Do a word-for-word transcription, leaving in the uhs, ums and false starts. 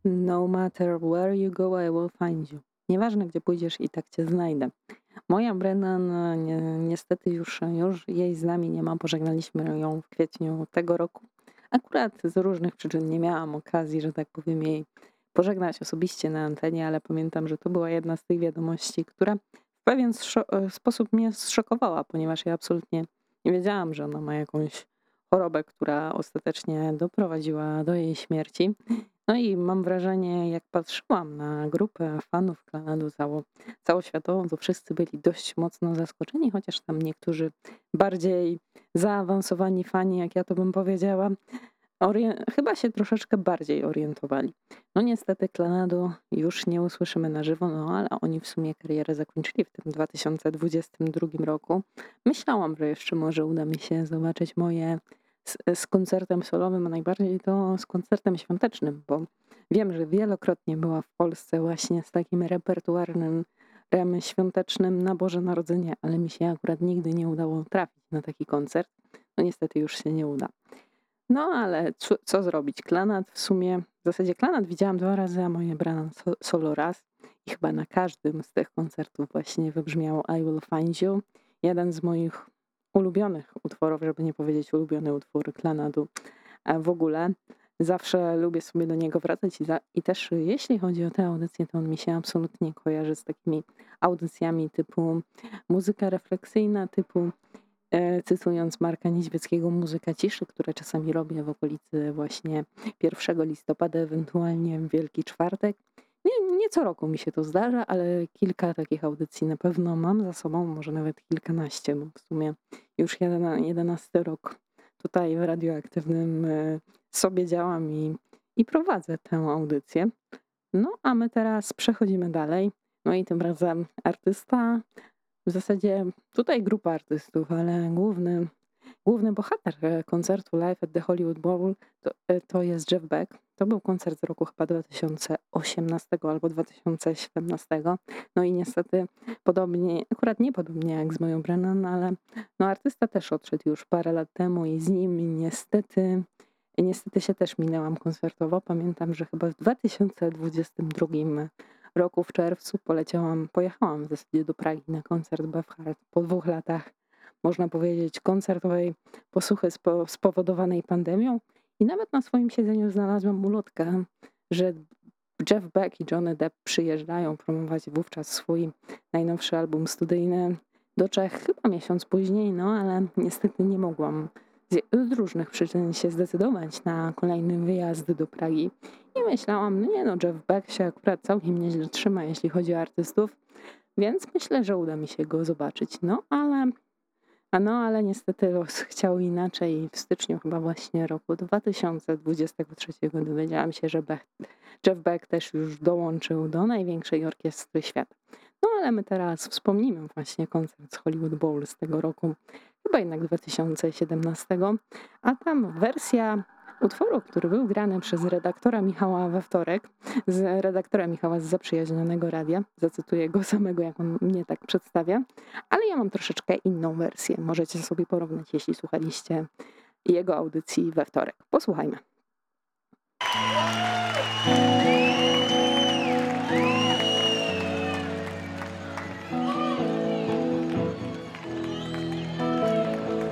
No matter where you go, I will find you. Nieważne gdzie pójdziesz, i tak cię znajdę. Moja Brennan ni niestety już już jej z nami nie ma. Pożegnaliśmy ją w kwietniu tego roku. Akurat z różnych przyczyn nie miałam okazji, że tak powiem, jej pożegnać osobiście na antenie, ale pamiętam, że to była jedna z tych wiadomości, która w pewien szo sposób mnie zszokowała, ponieważ ja absolutnie nie wiedziałam, że ona ma jakąś chorobę, która ostatecznie doprowadziła do jej śmierci. No i mam wrażenie, jak patrzyłam na grupę fanów Clannadu cało całoświatową, to wszyscy byli dość mocno zaskoczeni, chociaż tam niektórzy bardziej zaawansowani fani, jak ja to bym powiedziała, orien chyba się troszeczkę bardziej orientowali. No niestety Clannadu już nie usłyszymy na żywo, no ale oni w sumie karierę zakończyli w tym dwa tysiące dwudziestym drugim roku. Myślałam, że jeszcze może uda mi się zobaczyć Moję z z koncertem solowym, a najbardziej to z koncertem świątecznym, bo wiem, że wielokrotnie była w Polsce właśnie z takim repertuarnym em świątecznym na Boże Narodzenie, ale mi się akurat nigdy nie udało trafić na taki koncert. No niestety już się nie uda. No ale cu co zrobić? Clannad w sumie w zasadzie Clannad widziałam dwa razy, a Moję Brennan so solo raz i chyba na każdym z tych koncertów właśnie wybrzmiało I will find you. Jeden z moich ulubionych utworów, żeby nie powiedzieć ulubiony utwór Clannadu, a w ogóle. Zawsze lubię sobie do niego wracać i za i też jeśli chodzi o tę audycję, to on mi się absolutnie kojarzy z takimi audycjami typu muzyka refleksyjna, typu, e, cytując Marka Niedźwieckiego, muzyka ciszy, które czasami robię w okolicy właśnie pierwszego listopada, ewentualnie w Wielki Czwartek. Nie nie co roku mi się to zdarza, ale kilka takich audycji na pewno mam za sobą, może nawet kilkanaście, bo w sumie już jedena jedenasty rok tutaj w radioaktywnym, e, sobie działam i i prowadzę tę audycję. No, a my teraz przechodzimy dalej. No i tym razem artysta w zasadzie tutaj grupa artystów, ale główny główny bohater, e, koncertu Live at the Hollywood Bowl to, e, to jest Jeff Beck. To był koncert z roku chyba dwa tysiące osiemnastego albo dwa tysiące siedemnastego. No i niestety podobnie akurat nie podobnie jak z Moją Brennan, ale no artysta też odszedł już parę lat temu i z nim niestety niestety się też minęłam koncertowo. Pamiętam, że chyba w dwa tysiące dwudziestym drugim roku w czerwcu poleciałam pojechałam w zasadzie do Pragi na koncert Beefheart po dwóch latach, można powiedzieć, koncertowej posłuchy spo spowodowanej pandemią i nawet na swoim siedzeniu znalazłam ulotkę, że Jeff Beck i Johnny Depp przyjeżdżają promować wówczas swój najnowszy album studyjny do Czech, chyba miesiąc później, no ale niestety nie mogłam z z różnych przyczyn się zdecydować na kolejny wyjazd do Pragi i myślałam: "No nie no, Jeff Beck się akurat całkiem nieźle trzyma, jeśli chodzi o artystów, więc myślę, że uda mi się go zobaczyć". No ale a no ale niestety los chciał inaczej i w styczniu chyba właśnie roku dwa tysiące dwudziestego trzeciego dowiedziałam się, że Bech Jeff Beck też już dołączył do największej orkiestry świata. No ale my teraz wspomnimy właśnie koncert z Hollywood Bowl z tego roku, chyba jednak dwa tysiące siedemnastego, a tam wersja utworu, który był grany przez redaktora Michała we wtorek, z redaktora Michała z Zaprzyjaźnionego Radia, zacytuję go samego, jak on mnie tak przedstawia, ale ja mam troszeczkę inną wersję. Możecie sobie porównać, jeśli słuchaliście jego audycji we wtorek. Posłuchajmy.